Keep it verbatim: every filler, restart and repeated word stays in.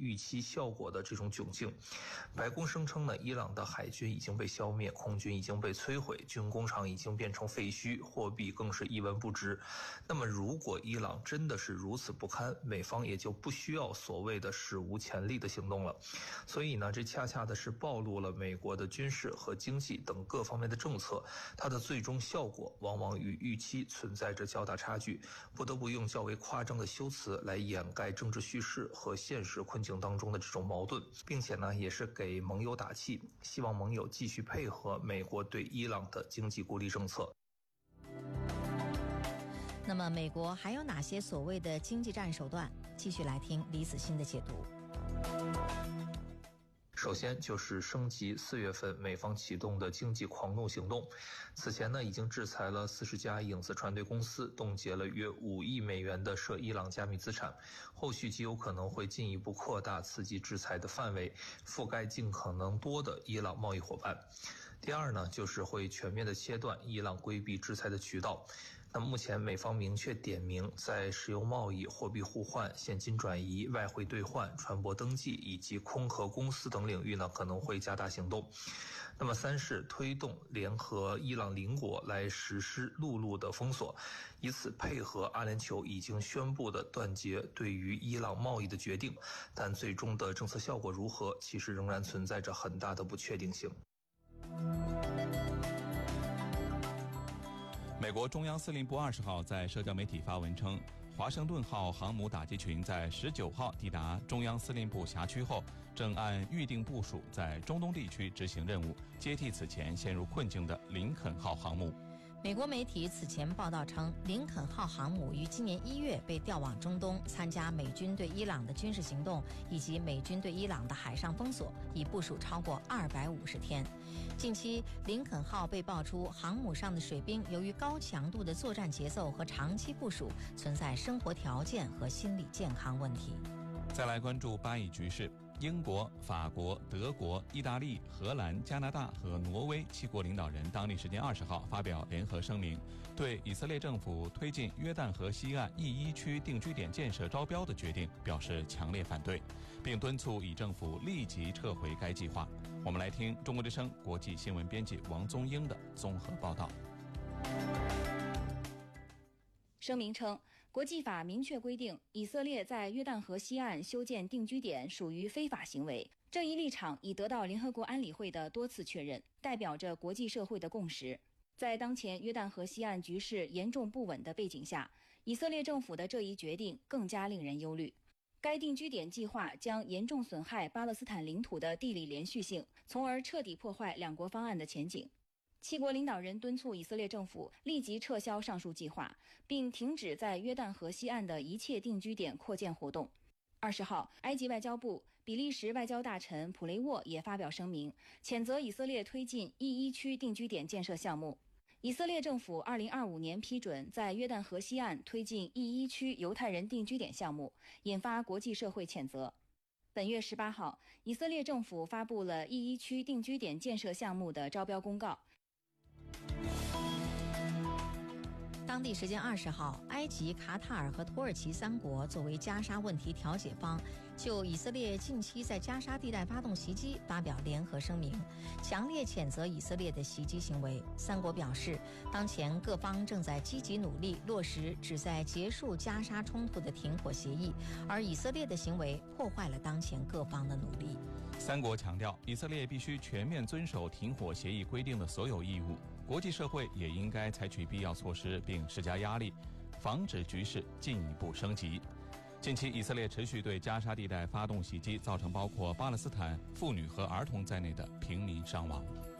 预期效果的这种窘境。白宫声称呢，伊朗的海军已经被消灭，空军已经被摧毁，军工厂已经变成废墟，货币更是一文不值。那么如果伊朗真的是如此不堪，美方也就不需要所谓的史无前例的行动了。所以呢，这恰恰的是暴露了美国的军事和经济等各方面的政策，它的最终效果往往与预期存在着较大差距，不得不用较为夸张的修辞来掩盖政治叙事和现实困境当中的这种矛盾，并且呢，也是给盟友打气，希望盟友继续配合美国对伊朗的经济孤立政策。 那么美国还有哪些所谓的经济战手段？继续来听李子欣的解读。 首先就是升级四月份美方启动的经济狂怒行动，此前呢已经制裁了四十家影子船队公司，冻结了约五亿美元的涉伊朗加密资产，后续极有可能会进一步扩大刺激制裁的范围，覆盖尽可能多的伊朗贸易伙伴。第二呢，就是会全面的切断伊朗规避制裁的渠道。那目前美方明确点名，在石油贸易、货币互换、现金转移、外汇兑换、船舶登记以及空壳公司等领域呢，可能会加大行动。那么三是推动联合伊朗邻国来实施陆路的封锁，以此配合阿联酋已经宣布的断绝对于伊朗贸易的决定，但最终的政策效果如何，其实仍然存在着很大的不确定性。 美国中央司令部二十号在社交媒体发文称，华盛顿号航母打击群在十九号抵达中央司令部辖区后，正按预定部署在中东地区执行任务，接替此前陷入困境的林肯号航母。 美国媒体此前报道称，林肯号航母于今年一月被调往中东，参加美军对伊朗的军事行动以及美军对伊朗的海上封锁，已部署超过二百五十天。近期，林肯号被爆出航母上的水兵由于高强度的作战节奏和长期部署，存在生活条件和心理健康问题。 再来关注巴以局势。英国、法国、德国、意大利、荷兰、加拿大和挪威七国领导人当地时间二十号发表联合声明，对以色列政府推进约旦河西岸 E 一 区定居点建设招标的决定表示强烈反对，并敦促以政府立即撤回该计划。我们来听中国之声国际新闻编辑王宗英的综合报道。 声明称，国际法明确规定，以色列在约旦河西岸修建定居点属于非法行为。这一立场已得到联合国安理会的多次确认，代表着国际社会的共识。在当前约旦河西岸局势严重不稳的背景下，以色列政府的这一决定更加令人忧虑。该定居点计划将严重损害巴勒斯坦领土的地理连续性，从而彻底破坏两国方案的前景。七国领导人敦促以色列政府立即撤销上述计划，并停止在约旦河西岸的一切定居点扩建活动。二十号，埃及外交部、比利时外交大臣普雷沃也发表声明，谴责以色列推进 E 一 区定居点建设项目。以色列政府二零二五年批准在约旦河西岸推进 E 一 区犹太人定居点项目，引发国际社会谴责。本月十八号，以色列政府发布了 E 一 区定居点建设项目的招标公告。 当地时间二十号，埃及、卡塔尔和土耳其三国作为加沙问题调解方，就以色列近期在加沙地带发动袭击发表联合声明，强烈谴责以色列的袭击行为。三国表示，当前各方正在积极努力落实旨在结束加沙冲突的停火协议，而以色列的行为破坏了当前各方的努力。 三国强调，以色列必须全面遵守停火协议规定的所有义务，国际社会也应该采取必要措施并施加压力，防止局势进一步升级。近期以色列持续对加沙地带发动袭击，造成包括巴勒斯坦妇女和儿童在内的平民伤亡。